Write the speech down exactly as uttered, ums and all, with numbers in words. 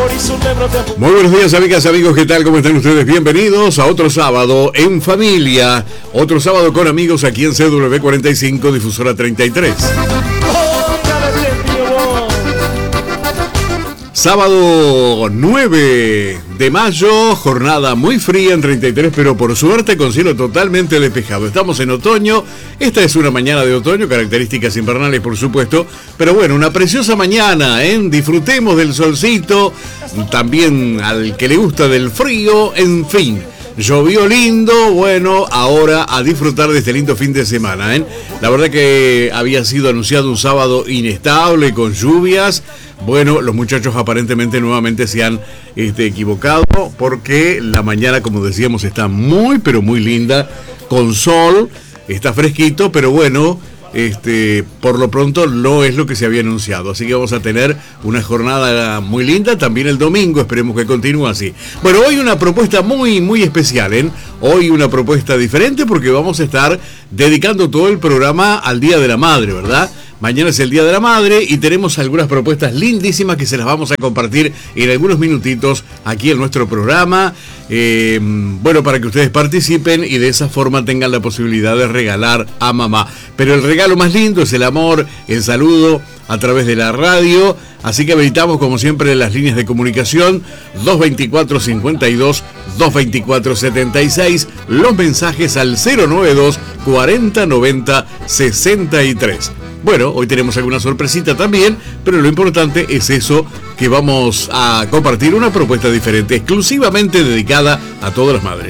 Muy buenos días, amigas, amigos, ¿qué tal? ¿Cómo están ustedes? Bienvenidos a otro sábado en familia, otro sábado con amigos aquí en C W cuarenta y cinco, Difusora treinta y tres. Sábado nueve de mayo, jornada muy fría en treinta y tres, pero por suerte con cielo totalmente despejado. Estamos en otoño, esta es una mañana de otoño, características invernales por supuesto, pero bueno, una preciosa mañana, ¿eh? Disfrutemos del solcito, también al que le gusta del frío, en fin. Llovió lindo, bueno, ahora a disfrutar de este lindo fin de semana, ¿eh? La verdad que había sido anunciado un sábado inestable con lluvias. Bueno, los muchachos aparentemente nuevamente se han este, equivocado porque la mañana, como decíamos, está muy, pero muy linda, con sol, está fresquito, pero bueno, este, por lo pronto no es lo que se había anunciado. Así que vamos a tener una jornada muy linda también el domingo, esperemos que continúe así. Bueno, hoy una propuesta muy, muy especial, ¿eh? Hoy una propuesta diferente porque vamos a estar dedicando todo el programa al Día de la Madre, ¿verdad? Mañana es el Día de la Madre y tenemos algunas propuestas lindísimas que se las vamos a compartir en algunos minutitos aquí en nuestro programa. Eh, bueno, para que ustedes participen y de esa forma tengan la posibilidad de regalar a mamá. Pero el regalo más lindo es el amor, el saludo a través de la radio. Así que habilitamos como siempre las líneas de comunicación dos veinticuatro cincuenta y dos, dos veinticuatro setenta y seis, los mensajes al cero noventa y dos cuarenta noventa sesenta y tres. Bueno, hoy tenemos alguna sorpresita también, pero lo importante es eso, que vamos a compartir una propuesta diferente, exclusivamente dedicada a todas las madres.